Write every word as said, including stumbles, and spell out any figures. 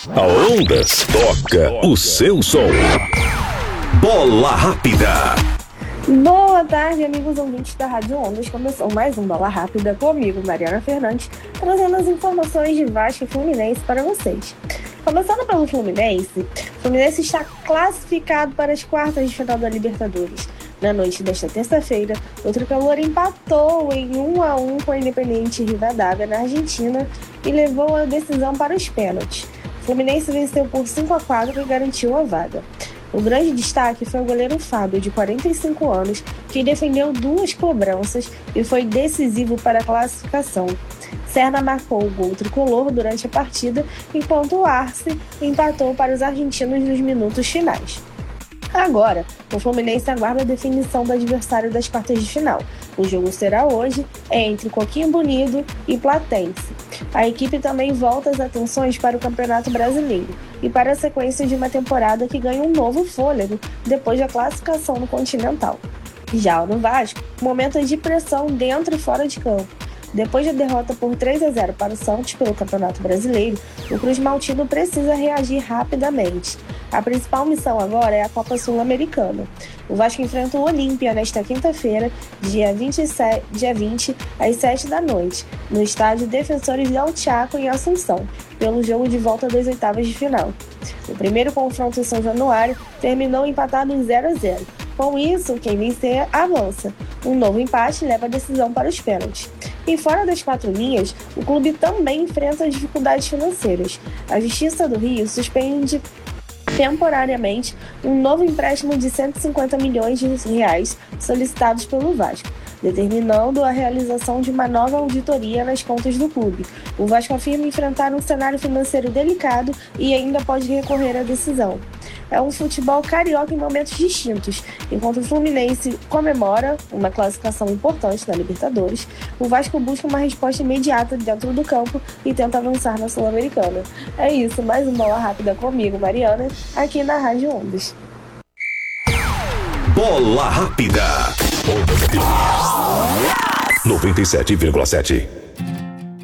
A Ondas toca o seu som. Bola Rápida. Boa tarde, amigos ouvintes da Rádio Ondas. Começou mais um Bola Rápida comigo, Mariana Fernandes, trazendo as informações de Vasco e Fluminense para vocês. Começando pelo Fluminense, o Fluminense está classificado para as quartas de final da Libertadores. Na noite desta terça-feira, o tricolor empatou em um a um com a Independiente Rivadavia na Argentina e levou a decisão para os pênaltis. O Fluminense venceu por cinco a quatro e garantiu a vaga. O grande destaque foi o goleiro Fábio, de quarenta e cinco anos, que defendeu duas cobranças e foi decisivo para a classificação. Serna marcou o gol tricolor durante a partida, enquanto o Arce empatou para os argentinos nos minutos finais. Agora, o Fluminense aguarda a definição do adversário das quartas de final. O jogo será hoje entre Coquimbo Unido e Platense. A equipe também volta as atenções para o Campeonato Brasileiro e para a sequência de uma temporada que ganha um novo fôlego depois da classificação no Continental. Já no Vasco, momento de pressão dentro e fora de campo. Depois da derrota por três a zero para o Santos pelo Campeonato Brasileiro, o Cruz Maltino precisa reagir rapidamente. A principal missão agora é a Copa Sul-Americana. O Vasco enfrenta o Olímpia nesta quinta-feira, dia vinte e sete, dia vinte, às sete da noite, no estádio Defensores del Chaco, em Assunção, pelo jogo de volta das oitavas de final. O primeiro confronto em São Januário terminou empatado em zero a zero. Com isso, quem vencer avança. Um novo empate leva a decisão para os pênaltis. E fora das quatro linhas, o clube também enfrenta dificuldades financeiras. A Justiça do Rio suspende temporariamente um novo empréstimo de cento e cinquenta milhões de reais solicitados pelo Vasco, determinando a realização de uma nova auditoria nas contas do clube. O Vasco afirma enfrentar um cenário financeiro delicado e ainda pode recorrer à decisão. É um futebol carioca em momentos distintos. Enquanto o Fluminense comemora uma classificação importante na Libertadores, o Vasco busca uma resposta imediata dentro do campo e tenta avançar na Sul-Americana. É isso, mais uma Bola Rápida comigo, Mariana, aqui na Rádio Ondas. Bola Rápida. noventa e sete vírgula sete.